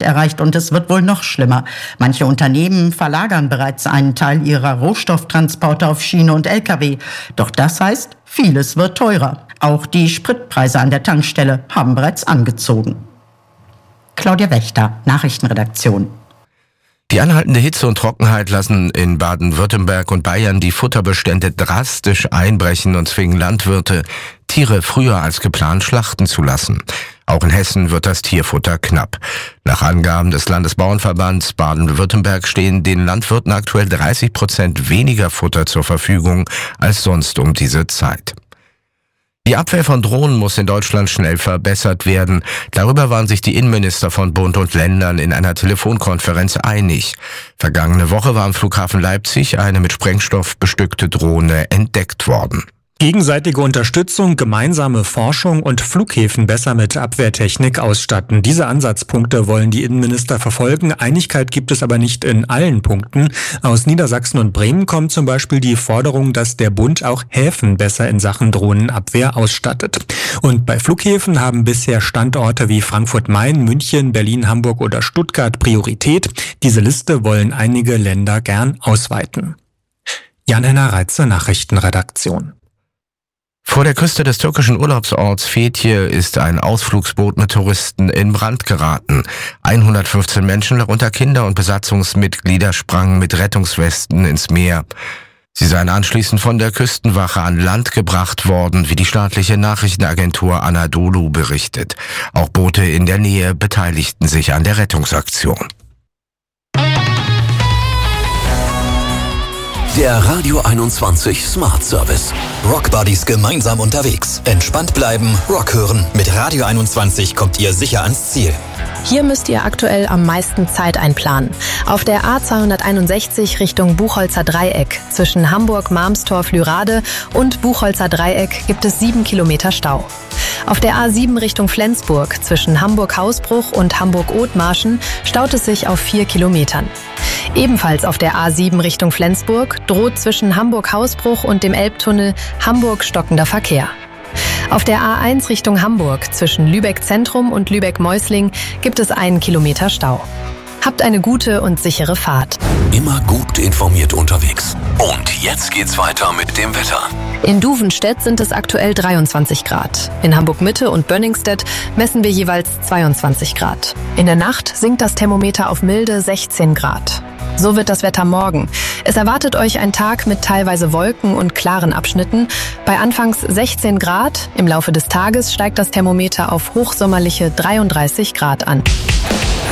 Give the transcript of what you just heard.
erreicht und es wird wohl noch schlimmer. Manche Unternehmen verlagern bereits einen Teil ihrer Rohstofftransporte auf Schiene und Lkw. Doch das heißt, vieles wird teurer. Auch die Spritpreise an der Tankstelle haben bereits angezogen. Claudia Wächter, Nachrichtenredaktion. Die anhaltende Hitze und Trockenheit lassen in Baden-Württemberg und Bayern die Futterbestände drastisch einbrechen und zwingen Landwirte, Tiere früher als geplant schlachten zu lassen. Auch in Hessen wird das Tierfutter knapp. Nach Angaben des Landesbauernverbands Baden-Württemberg stehen den Landwirten aktuell 30% weniger Futter zur Verfügung als sonst um diese Zeit. Die Abwehr von Drohnen muss in Deutschland schnell verbessert werden. Darüber waren sich die Innenminister von Bund und Ländern in einer Telefonkonferenz einig. Vergangene Woche war am Flughafen Leipzig eine mit Sprengstoff bestückte Drohne entdeckt worden. Gegenseitige Unterstützung, gemeinsame Forschung und Flughäfen besser mit Abwehrtechnik ausstatten. Diese Ansatzpunkte wollen die Innenminister verfolgen. Einigkeit gibt es aber nicht in allen Punkten. Aus Niedersachsen und Bremen kommt zum Beispiel die Forderung, dass der Bund auch Häfen besser in Sachen Drohnenabwehr ausstattet. Und bei Flughäfen haben bisher Standorte wie Frankfurt-Main, München, Berlin, Hamburg oder Stuttgart Priorität. Diese Liste wollen einige Länder gern ausweiten. Jan-Henner Reitze, Nachrichtenredaktion. Vor der Küste des türkischen Urlaubsorts Fethiye ist ein Ausflugsboot mit Touristen in Brand geraten. 115 Menschen, darunter Kinder und Besatzungsmitglieder, sprangen mit Rettungswesten ins Meer. Sie seien anschließend von der Küstenwache an Land gebracht worden, wie die staatliche Nachrichtenagentur Anadolu berichtet. Auch Boote in der Nähe beteiligten sich an der Rettungsaktion. Der Radio 21 Smart Service. Rock Buddies gemeinsam unterwegs. Entspannt bleiben, Rock hören. Mit Radio 21 kommt ihr sicher ans Ziel. Hier müsst ihr aktuell am meisten Zeit einplanen. Auf der A261 Richtung Buchholzer Dreieck zwischen Hamburg-Marmstorf-Lürade und Buchholzer Dreieck gibt es 7 Kilometer Stau. Auf der A7 Richtung Flensburg zwischen Hamburg-Hausbruch und Hamburg-Othmarschen staut es sich auf 4 Kilometern. Ebenfalls auf der A7 Richtung Flensburg droht zwischen Hamburg-Hausbruch und dem Elbtunnel Hamburg stockender Verkehr. Auf der A1 Richtung Hamburg zwischen Lübeck Zentrum und Lübeck-Meusling gibt es 1 Kilometer Stau. Habt eine gute und sichere Fahrt. Immer gut informiert unterwegs. Und jetzt geht's weiter mit dem Wetter. In Duvenstedt sind es aktuell 23 Grad. In Hamburg-Mitte und Bönningstedt messen wir jeweils 22 Grad. In der Nacht sinkt das Thermometer auf milde 16 Grad. So wird das Wetter morgen. Es erwartet euch ein Tag mit teilweise Wolken und klaren Abschnitten. Bei anfangs 16 Grad, im Laufe des Tages steigt das Thermometer auf hochsommerliche 33 Grad an.